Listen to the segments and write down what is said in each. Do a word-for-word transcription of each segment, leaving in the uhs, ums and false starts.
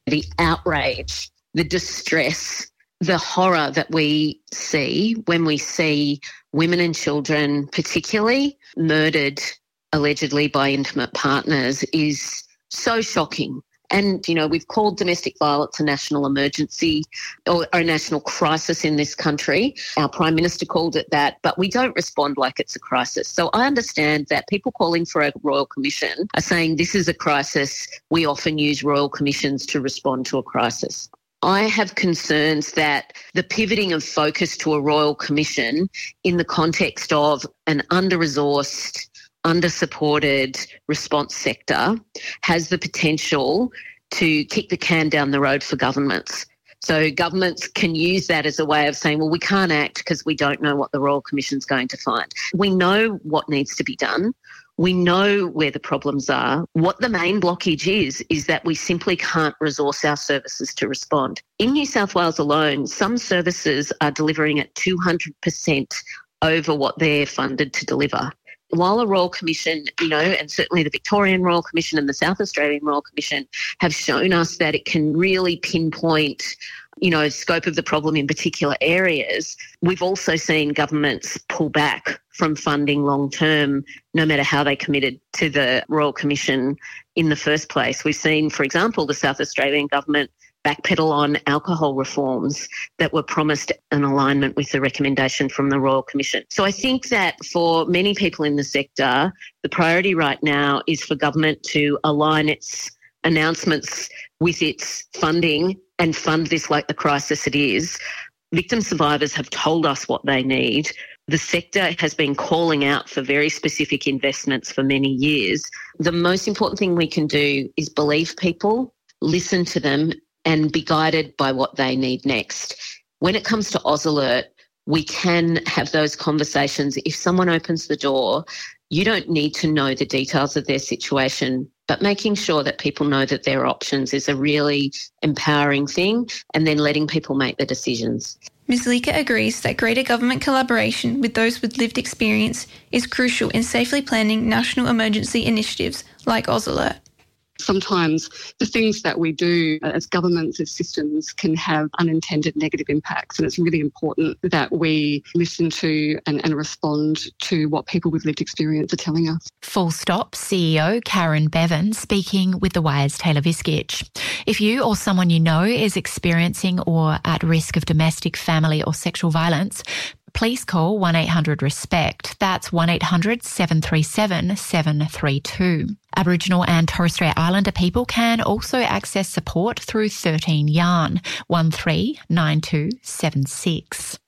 the outrage, the distress, the horror that we see when we see women and children particularly murdered allegedly by intimate partners is so shocking. And, you know, we've called domestic violence a national emergency or, or a national crisis in this country. Our Prime Minister called it that, but we don't respond like it's a crisis. So I understand that people calling for a Royal Commission are saying this is a crisis. We often use Royal Commissions to respond to a crisis. I have concerns that the pivoting of focus to a Royal Commission in the context of an under-resourced, under-supported response sector has the potential to kick the can down the road for governments. So governments can use that as a way of saying, well, we can't act because we don't know what the Royal Commission's going to find. We know what needs to be done. We know where the problems are. What the main blockage is, is that we simply can't resource our services to respond. In New South Wales alone, some services are delivering at two hundred percent over what they're funded to deliver. While a Royal Commission, you know, and certainly the Victorian Royal Commission and the South Australian Royal Commission have shown us that it can really pinpoint, you know, scope of the problem in particular areas, we've also seen governments pull back from funding long term, no matter how they committed to the Royal Commission in the first place. We've seen, for example, the South Australian government backpedal on alcohol reforms that were promised in alignment with the recommendation from the Royal Commission. So I think that for many people in the sector, the priority right now is for government to align its announcements with its funding and fund this like the crisis it is. Victim survivors have told us what they need. The sector has been calling out for very specific investments for many years. The most important thing we can do is believe people, listen to them, and be guided by what they need next. When it comes to AusAlert, we can have those conversations. If someone opens the door, you don't need to know the details of their situation, but making sure that people know that there are options is a really empowering thing, and then letting people make the decisions. Miz Leica agrees that greater government collaboration with those with lived experience is crucial in safely planning national emergency initiatives like AusAlert. Sometimes the things that we do as governments, as systems, can have unintended negative impacts, and it's really important that we listen to and, and respond to what people with lived experience are telling us. Full Stop C E O Karen Bevan speaking with The Wire's Taylor Viskich. If you or someone you know is experiencing or at risk of domestic, family or sexual violence, please call one eight hundred RESPECT. That's one eight hundred seven three seven seven three two. Aboriginal and Torres Strait Islander people can also access support through thirteen Yarn, one three nine two seven six.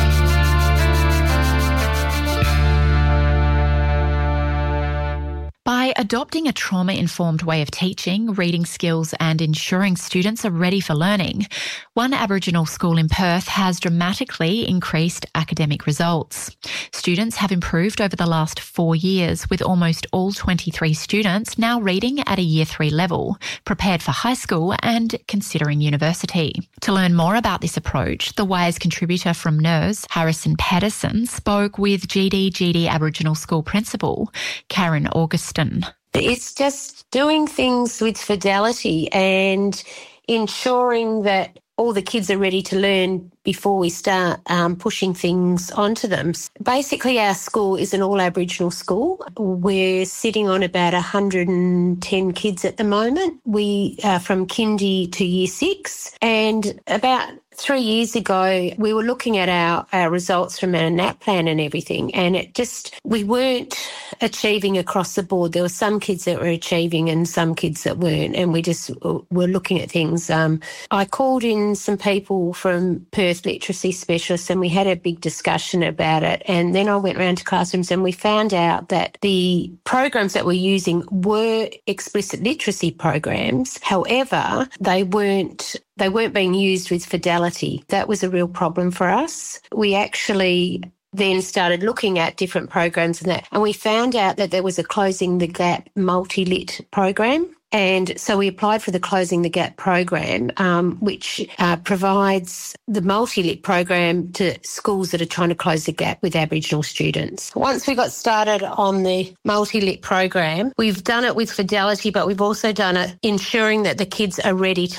By adopting a trauma-informed way of teaching, reading skills and ensuring students are ready for learning, one Aboriginal school in Perth has dramatically increased academic results. Students have improved over the last four years, with almost all twenty-three students now reading at a Year three level, prepared for high school and considering university. To learn more about this approach, The Wire's contributor from N E R S, Harrison Patterson, spoke with G D G D Aboriginal School Principal Karen Augustin. It's just doing things with fidelity and ensuring that all the kids are ready to learn before we start um, pushing things onto them. Basically, our school is an all-Aboriginal school. We're sitting on about one hundred ten kids at the moment. We are from kindy to year six, and about three years ago, we were looking at our, our results from our N A P plan and everything, and it just, we weren't achieving across the board. There were some kids that were achieving and some kids that weren't, and we just were looking at things. Um, I called in some people from Perth literacy specialists and we had a big discussion about it, and then I went around to classrooms and we found out that the programs that we're using were explicit literacy programs. However, they weren't They weren't being used with fidelity. That was a real problem for us. We actually then started looking at different programs and that, and we found out that there was a Closing the Gap multi-lit program. And so we applied for the Closing the Gap program, um, which uh, provides the multi-lit program to schools that are trying to close the gap with Aboriginal students. Once we got started on the multi-lit program, we've done it with fidelity, but we've also done it ensuring that the kids are ready to